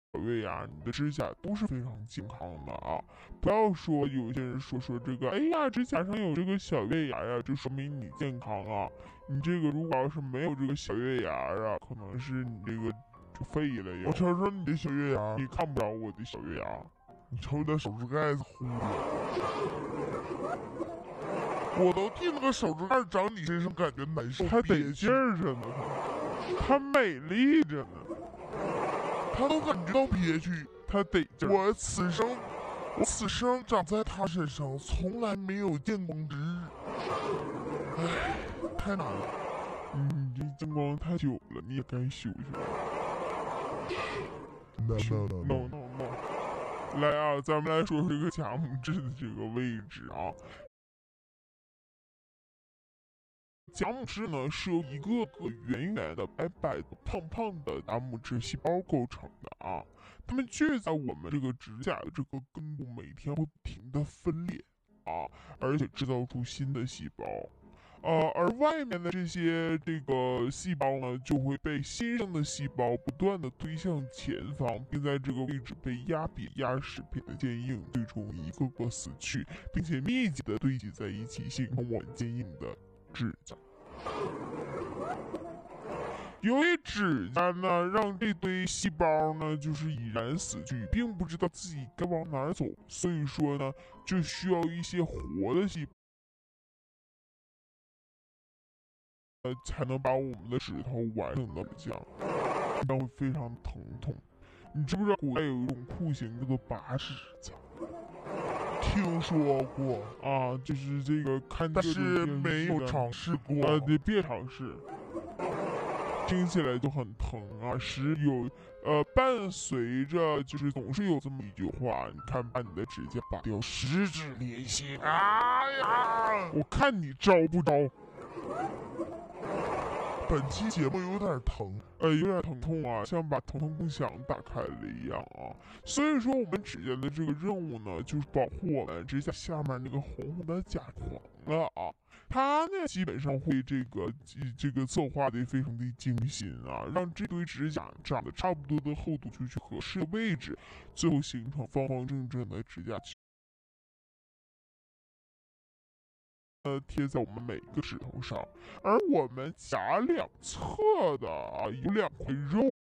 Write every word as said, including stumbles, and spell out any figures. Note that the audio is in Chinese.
小月牙，你的指甲都是非常健康的啊！不要说有些人说说这个，哎呀，指甲上有这个小月牙呀，就说明你健康啊。你这个如果要是没有这个小月牙啊，可能是你这个就废了呀。我瞅瞅你的小月牙，你看不着我的小月牙，你瞅你的手指盖子糊了，我都替那个手指盖长你身上感觉难受，它得劲儿着呢，它美丽着呢。他都感觉到憋屈，他得劲。我此生，我此生长在他身上，从来没有见光之日。唉，太难了。嗯，你这见光太久了，你也该休息了。No no no no no no。来啊，咱们来说这个甲母痣的这个位置啊。甲母痣呢是由一个个圆圆的、白白的、胖胖的甲母痣细胞构成的啊，它们聚在我们这个指甲的这个根部，每天会不停的分裂啊，而且制造出新的细胞。呃，而外面的这些这个细胞呢，就会被新生的细胞不断的推向前方，并在这个位置被压瘪、压实，变得坚硬，最终一个个死去，并且密集的堆积在一起，形成我们坚硬的指甲。由于指甲呢，让这堆细胞呢就是已然死去，并不知道自己该往哪儿走，所以说呢，就需要一些活的细胞，呃，才能把我们的指头完整的指甲，这样会非常疼痛。你知不知道古代有一种酷刑叫做拔指甲？听说过啊，就是这个看，但是没有尝试过。啊，你别尝试，听起来就很疼啊。是有呃，伴随着就是总是有这么一句话，你看把你的指甲拔掉，十指连心。哎呀，我看你招不招？本期节目有点疼，呃，有点疼痛啊，像把疼痛共享打开了一样啊。所以说，我们指甲的这个任务呢，就是保护我们指甲下面那个红红的甲床了啊。它呢，基本上会这个这个策划的非常的精心啊，让这堆指甲长得差不多的厚度，就去合适的位置，最后形成方方正正的指甲球。呃，贴在我们每个指头上，而我们甲两侧的啊有两块肉